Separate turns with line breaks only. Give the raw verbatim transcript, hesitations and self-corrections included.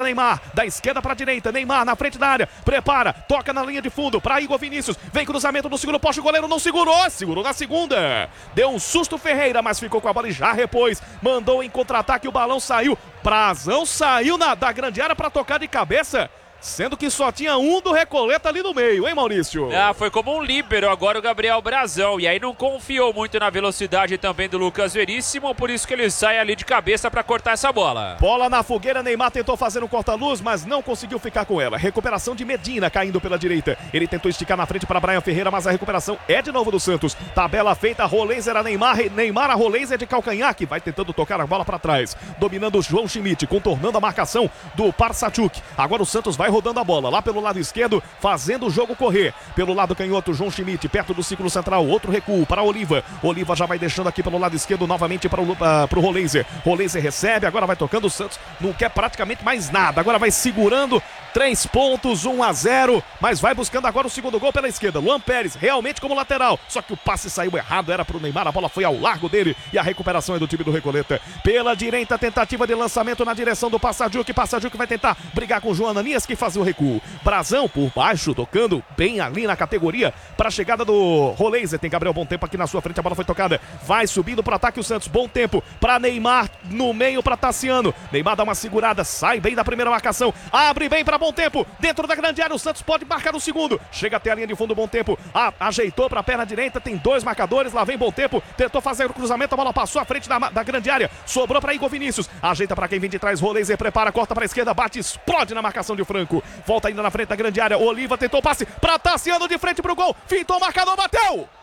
Neymar, da esquerda para a direita, Neymar na frente da área, prepara, toca na linha de fundo para Igor Vinícius, vem cruzamento no segundo poste, o goleiro não segurou, segurou na segunda, deu um susto Ferreira, mas ficou com a bola e já repôs, mandou em contra-ataque, o balão saiu, Brazão saiu na, da grande área para tocar de cabeça, sendo que só tinha um do Recoleta ali no meio, hein, Maurício?
Ah, foi como um líbero agora o Gabriel Brazão, e aí não confiou muito na velocidade também do Lucas Veríssimo, por isso que ele sai ali de cabeça para cortar essa bola.
Bola na fogueira, Neymar tentou fazer um corta-luz, mas não conseguiu ficar com ela. Recuperação de Medina caindo pela direita. Ele tentou esticar na frente para Brian Ferreira, mas a recuperação é de novo do Santos. Tabela feita, Rolês era Neymar, Neymar a Rolês é de calcanhar, que vai tentando tocar a bola para trás. Dominando o João Schmidt, contornando a marcação do Parsachuk. Agora o Santos vai rodando a bola lá pelo lado esquerdo, fazendo o jogo correr. Pelo lado canhoto, João Schmidt, perto do círculo central, outro recuo para Oliva. Oliva já vai deixando aqui pelo lado esquerdo novamente para o uh, Rolês. Rolês recebe, agora vai tocando, o Santos não quer praticamente mais nada. Agora vai segurando, três pontos, um a zero, mas vai buscando agora o segundo gol pela esquerda. Luan Pérez, realmente como lateral, só que o passe saiu errado, era para o Neymar, a bola foi ao largo dele e a recuperação é do time do Recoleta. Pela direita, tentativa de lançamento na direção do Passajuk, Passajuk vai tentar brigar com o João Ananias, que fazia o recuo. Brazão por baixo, tocando bem ali na categoria para a chegada do Rolês. Tem Gabriel Bom Tempo aqui na sua frente, a bola foi tocada, vai subindo para o ataque o Santos, Bom Tempo para Neymar, no meio para Tassiano, Neymar dá uma segurada, sai bem da primeira marcação, abre bem para Bom Tempo, dentro da grande área, o Santos pode marcar o segundo, chega até a linha de fundo, Bom Tempo, a, ajeitou para a perna direita, tem dois marcadores, lá vem Bom Tempo, tentou fazer o cruzamento, a bola passou à frente da, da grande área, sobrou para Igor Vinícius, ajeita para quem vem de trás, Rolês prepara, corta para a esquerda, bate, explode na marcação de Franco, volta ainda na frente da grande área, Oliva tentou passe para Tassiano de frente para o gol, fintou o marcador, bateu!